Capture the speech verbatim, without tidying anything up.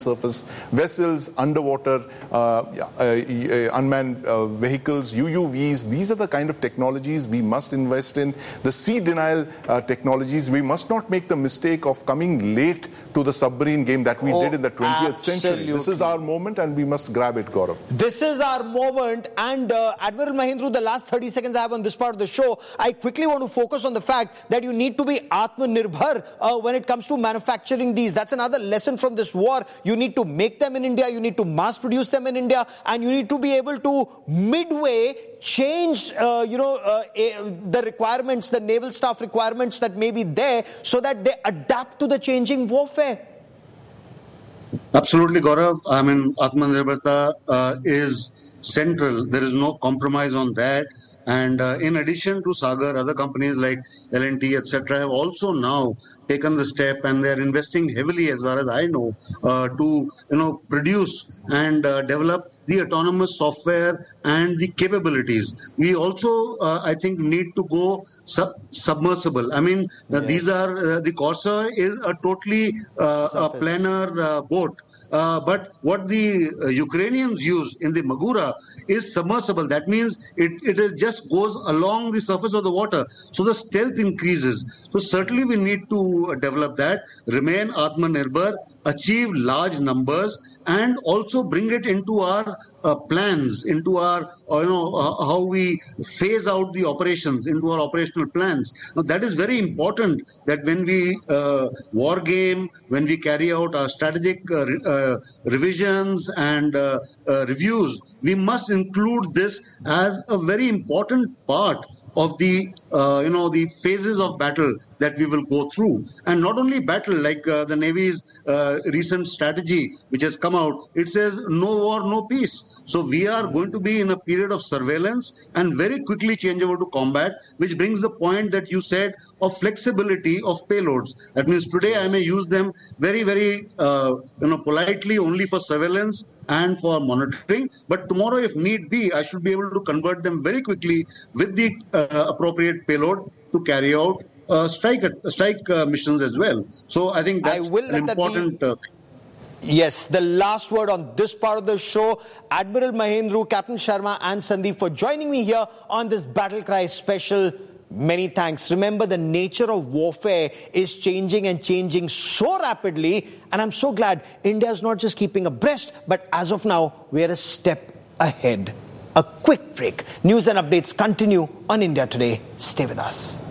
surface vessels, underwater uh, uh, uh, unmanned uh, vehicles, U U Vs. These are the kind of technologies we must invest in. The sea denial uh, technologies, we must not make the mistake of coming late to the submarine game that we oh, did in the twentieth century. This is our moment and we must grab it, Gaurav. This is our moment, and uh, Admiral Mahindra, the last thirty seconds I have on this part of the show, I quickly want to focus on the fact that you need to be Atmanirbhar uh, when it comes to manufacturing these. That's another lesson from this war. You need to make them in India, you need to mass produce them in India, and you need to be able to midway change, uh, you know, uh, the requirements, the naval staff requirements that may be there, so that they adapt to the changing warfare. Absolutely, Gaurav. I mean, Atmanirbharta uh, is central. There is no compromise on that. And uh, in addition to Sagar, other companies like L and T, et cetera, have also now taken the step, and they are investing heavily, as far as I know, uh, to you know produce and uh, develop the autonomous software and the capabilities. We also, uh, I think, need to go sub submersible. I mean, uh, yes. these are uh, the Corsair is a totally uh, a planar uh, boat. Uh, but what the uh, Ukrainians use in the Magura is submersible. That means it, it is just goes along the surface of the water. So the stealth increases. So certainly we need to develop that, remain Atmanirbhar, achieve large numbers, and also bring it into our uh, plans, into our, uh, you know, uh, how we phase out the operations, into our operational plans. Now that is very important, that when we uh, war game, when we carry out our strategic uh, re uh, revisions and uh, uh, reviews, we must include this as a very important part of the, uh, you know, the phases of battle that we will go through. And not only battle, like uh, the Navy's uh, recent strategy, which has come out, it says no war, no peace. So we are going to be in a period of surveillance and very quickly change over to combat, which brings the point that you said of flexibility of payloads. That means today I may use them very, very, uh, you know, politely only for surveillance and for monitoring, but tomorrow, if need be, I should be able to convert them very quickly with the uh, appropriate payload to carry out uh, strike uh, strike uh, missions as well. So I think that's an important thing. Uh, Yes, the last word on this part of the show. Admiral Mahindra, Captain Sharma and Sandeep for joining me here on this Battle Cry special. Many thanks. Remember, the nature of warfare is changing and changing so rapidly. And I'm so glad India is not just keeping abreast, but as of now, we're a step ahead. A quick break. News and updates continue on India Today. Stay with us.